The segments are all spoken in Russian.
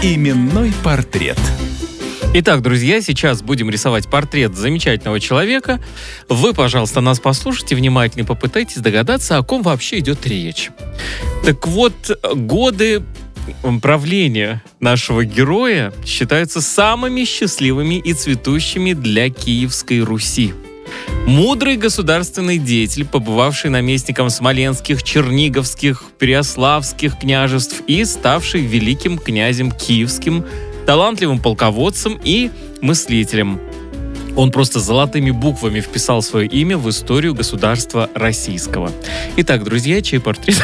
Именной портрет. Итак, друзья, сейчас будем рисовать портрет замечательного человека. Вы, пожалуйста, нас послушайте внимательно и попытайтесь догадаться, о ком вообще идет речь. Так вот, годы правления нашего героя считаются самыми счастливыми и цветущими для Киевской Руси. Мудрый государственный деятель, побывавший наместником смоленских, черниговских, переяславских княжеств и ставший великим князем киевским, талантливым полководцем и мыслителем. Он просто золотыми буквами вписал свое имя в историю государства российского. Итак, друзья, чей портрет?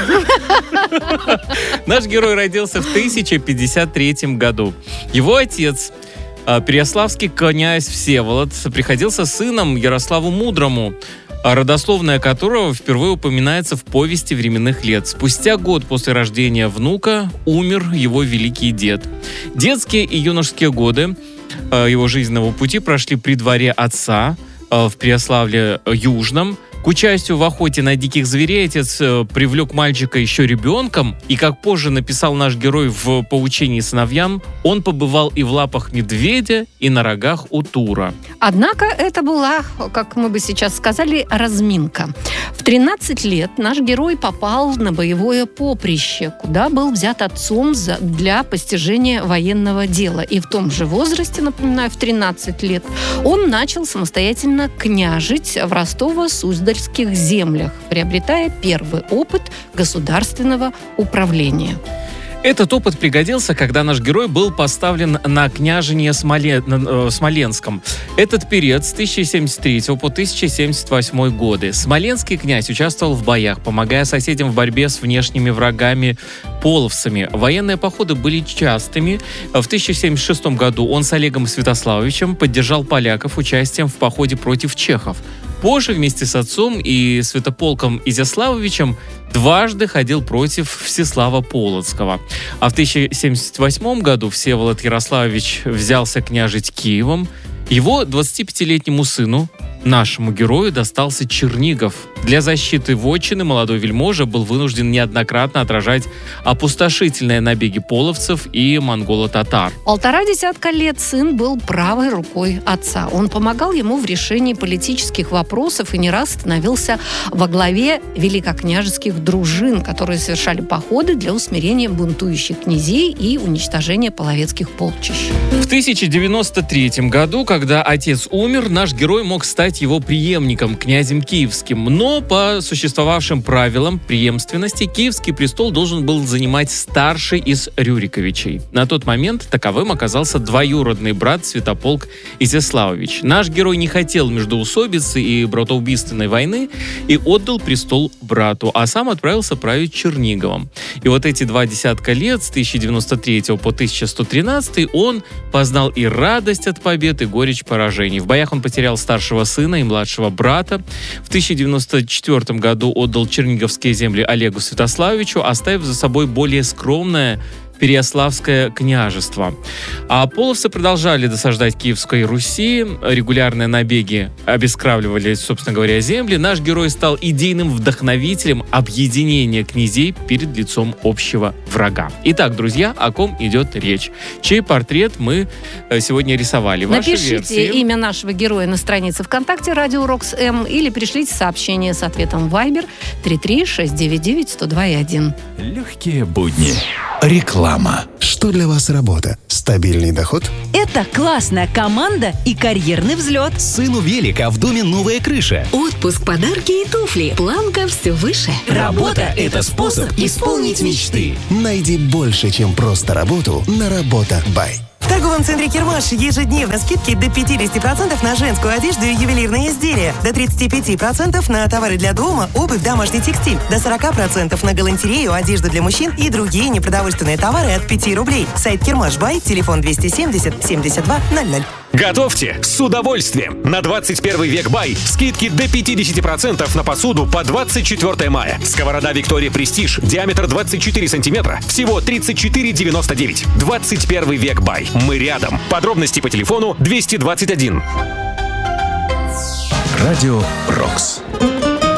Наш герой родился в 1053 году. Его отец, переяславский князь Всеволод, приходился сыном Ярославу Мудрому, родословная которого впервые упоминается в повести временных лет. Спустя год после рождения внука умер его великий дед. Детские и юношеские годы его жизненного пути прошли при дворе отца в Переяславле-Южном. К участию в охоте на диких зверей отец привлек мальчика еще ребенком, и, как позже написал наш герой в «Поучении сыновьям», он побывал и в лапах медведя, и на рогах у тура. Однако это была, как мы бы сейчас сказали, разминка. В 13 лет наш герой попал на боевое поприще, куда был взят отцом для постижения военного дела. И в том же возрасте, напоминаю, в 13 лет, он начал самостоятельно княжить в Ростово-Суздальских землях, приобретая первый опыт государственного управления. Этот опыт пригодился, когда наш герой был поставлен на княжение Смоленском. Этот период с 1073 по 1078 годы. Смоленский князь участвовал в боях, помогая соседям в борьбе с внешними врагами половцами. Военные походы были частыми. В 1076 году он с Олегом Святославовичем поддержал поляков участием в походе против чехов. Позже вместе с отцом и Святополком Изяславовичем дважды ходил против Всеслава Полоцкого. А в 1078 году Всеволод Ярославович взялся княжить Киевом. Его 25-летнему сыну, нашему герою, достался Чернигов. Для защиты вотчины молодой вельможа был вынужден неоднократно отражать опустошительные набеги половцев и монголо-татар. 1,5 десятка лет сын был правой рукой отца. Он помогал ему в решении политических вопросов и не раз становился во главе великокняжеских дружин, которые совершали походы для усмирения бунтующих князей и уничтожения половецких полчищ. В 1093 году, когда отец умер, наш герой мог стать его преемником, князем киевским. Но по существовавшим правилам преемственности Киевский престол должен был занимать старший из Рюриковичей. На тот момент таковым оказался двоюродный брат Святополк Изяславович. Наш герой не хотел междоусобицы и братоубийственной войны и отдал престол брату, а сам отправился править Черниговом. И вот эти 2 десятка лет, с 1093 по 1113, он познал и радость от побед, и горечь поражений. В боях он потерял старшего сына и младшего брата. В 1094 году отдал черниговские земли Олегу Святославовичу, оставив за собой более скромное Переяславское княжество. А половцы продолжали досаждать Киевской Руси, регулярные набеги обескравливали, собственно говоря, земли. Наш герой стал идейным вдохновителем объединения князей перед лицом общего врага. Итак, друзья, о ком идет речь? Чей портрет мы сегодня рисовали? Ваши Напишите версии. Имя нашего героя на странице ВКонтакте «Радио Рокс М» или пришлите сообщение с ответом в Viber 33-699-102-1. Легкие будни. Реклама. Что для вас работа? Стабильный доход? Это классная команда и карьерный взлет. Сыну велика, в доме новая крыша. Отпуск, подарки и туфли. Планка все выше. Работа – это способ исполнить мечты. Найди больше, чем просто работу на Работа.бай. В торговом центре «Кирмаш» ежедневно скидки до 50% на женскую одежду и ювелирные изделия, до 35% на товары для дома, обувь, домашний текстиль, до 40% на галантерею, одежду для мужчин и другие непродовольственные товары от 5 рублей. Сайт «Кирмаш.бай», телефон 270 72 00. Готовьте с удовольствием! На 21 век бай скидки до 50% на посуду по 24 мая. Сковорода «Виктория Престиж», диаметр 24 сантиметра, всего 34,99. 21 век бай. Мы рядом. Подробности по телефону 221. Радио Рокс.